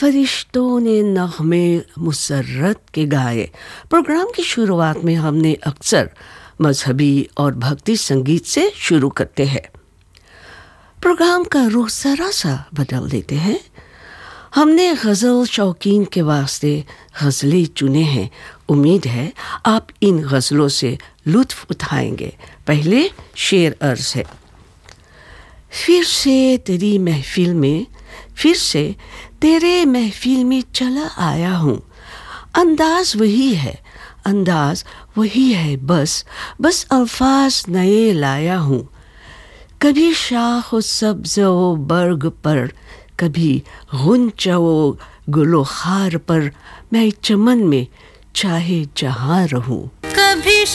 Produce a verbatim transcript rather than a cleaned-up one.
फरिश्तों ने नग़्मे मुसर्रत के गाए। प्रोग्राम की शुरुआत में हमने अक्सर मजहबी और भक्ति संगीत से शुरू करते हैं। प्रोग्राम का रुख ज़रा सा बदल देते हैं। हमने गज़ल शौकीन के वास्ते गज़लें चुने हैं। उम्मीद है आप इन गज़लों से लुत्फ़ उठाएंगे। पहले शेर अर्ज़ है। फिर से तेरी महफिल में फिर से तेरे महफिल में चला आया हूँ। अंदाज़ वही है अंदाज़ वही है बस बस अल्फाज नए लाया हूँ। कभी शाख व सब्ज़ व बर्ग पर, कभी गुंचा व गुलो खार पर, मैं चमन में चाहे जहाँ रहूँ। कभी